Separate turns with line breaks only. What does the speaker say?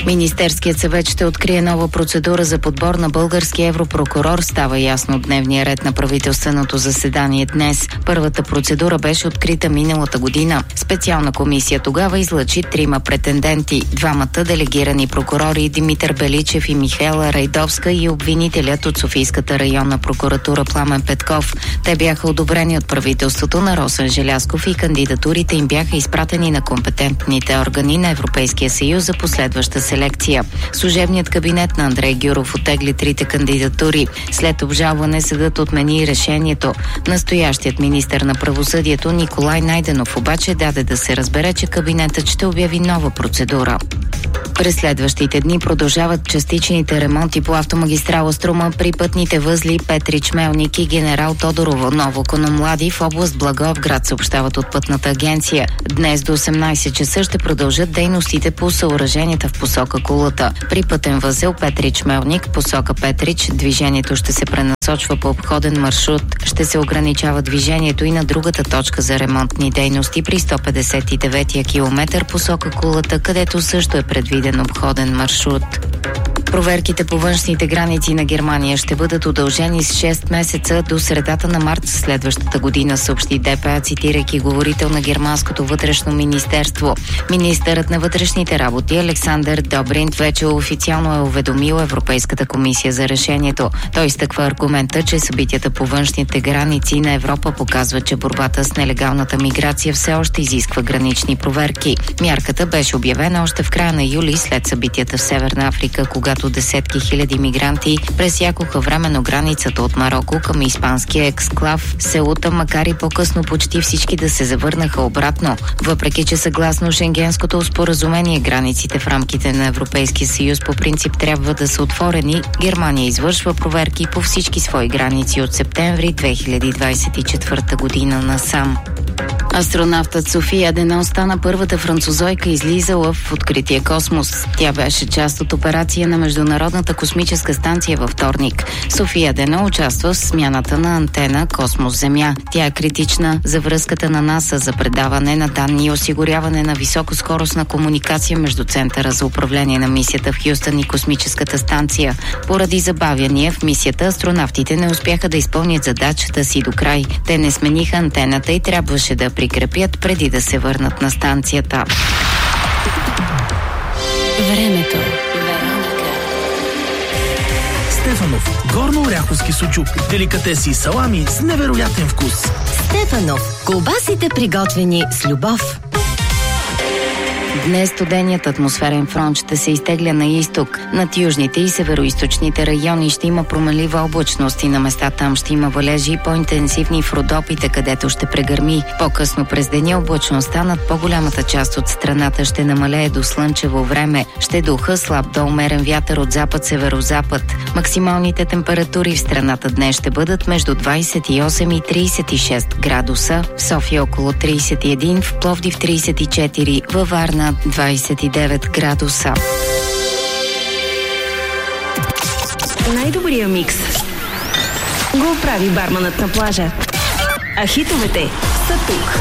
Министерският съвет ще открие нова процедура за подбор на български европрокурор, става ясно от дневния ред на правителственото заседание днес. Първата процедура беше открита миналата година. Специална комисия тогава излъчи 3 претенденти. 2 делегирани прокурори Димитър Беличев и Михаела Райдовска и обвинителят от Софийската районна прокуратура Пламен Петков. Те бяха одобрени от правителството на Росен Желязков и кандидатурите им бяха изпратени на компетентните органи на Европейския съюз за последваща селекция. Служебният кабинет на Андрей Гюров оттегли 3 кандидатури. След обжалване съдът отмени решението. Настоящият министър на правосъдието Николай Найденов обаче даде да се разбере, че кабинетът ще обяви нова процедура. През следващите дни продължават частичните ремонти по автомагистрала Струма при пътните възли Петрич, Мелник и Генерал Тодорово, Ново Кономлади в област Благоевград, съобщават от Пътната агенция. Днес до 18 часа ще продължат дейностите по съоръженията в посока Кулата. При пътен възел Петрич, Мелник, посока Петрич, движението ще се пренасочва по обходен маршрут. Ще се ограничава движението и на другата точка за ремонтни дейности при 159-я километър посока Кулата, където също е предвиден обходен маршрут. Проверките по външните граници на Германия ще бъдат удължени с 6 месеца до средата на март следващата година, съобщи ДПА, цитирайки говорител на германското вътрешно министерство. Министърът на вътрешните работи Александър Добринт вече официално е уведомил Европейската комисия за решението. Той изтъква аргумента, че събитията по външните граници на Европа показват, че борбата с нелегалната миграция все още изисква гранични проверки. Мярката беше обявена още в края на юли след събитията в Северна Африка, когато десетки хиляди мигранти пресякоха временно границата от Мароко към испанския ексклав Сеута, макар и по-късно почти всички да се завърнаха обратно. Въпреки че съгласно Шенгенското споразумение границите в рамките на Европейския съюз по принцип трябва да са отворени, Германия извършва проверки по всички свои граници от септември 2024 година насам. Астронавтът София Денон стана първата французойка излизала в открития космос. Тя беше част от операция на Международната космическа станция във вторник. София Денон участва в смяната на антена Космос-Земя. Тя е критична за връзката на НАСА за предаване на данни и осигуряване на високоскоростна комуникация между Центъра за управление на мисията в Хюстън и космическата станция. Поради забавяния в мисията, астронавтите не успяха да изпълнят задачата си до край. Те не смениха антената и трябваше да прикрепят преди да се върнат на станцията.
Времето.
Стефанов. Горно-оряховски сучук. Деликатеси и салами с невероятен вкус.
Стефанов. Колбасите приготвени с любов.
Днес студеният атмосферен фронт ще се изтегля на изток. Над южните и североизточните райони ще има променлива облачност и на места там ще има валежи и по-интенсивни в Родопите, където ще прегърми. По-късно през деня облачността над по-голямата част от страната ще намалее до слънчево време. Ще духа слаб до умерен вятър от запад-северозапад. Максималните температури в страната днес ще бъдат между 28 и 36 градуса. В София около 31, в Пловдив 34, във Варна 29 градуса.
Най-добрия микс го прави барманът на плажа. А хитовете са тук.